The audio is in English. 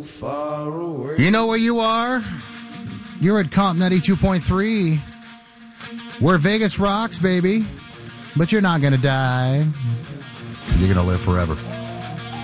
far away. You know where you are? You're at Comp 92.3, where Vegas rocks, baby. But you're not going to die. You're going to live forever.